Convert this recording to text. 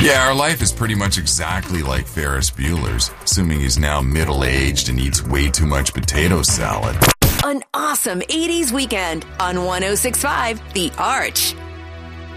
Yeah, our life is pretty much exactly like Ferris Bueller's, assuming he's now middle-aged and eats way too much potato salad. An awesome 80s weekend on 106.5 The Arch.